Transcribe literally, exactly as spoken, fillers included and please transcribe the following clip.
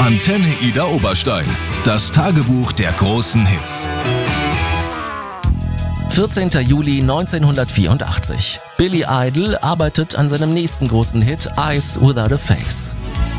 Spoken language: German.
Antenne Ida Oberstein. Das Tagebuch der großen Hits. vierzehnter Juli neunzehnhundertvierundachtzig. Billy Idol arbeitet an seinem nächsten großen Hit Eyes Without a Face.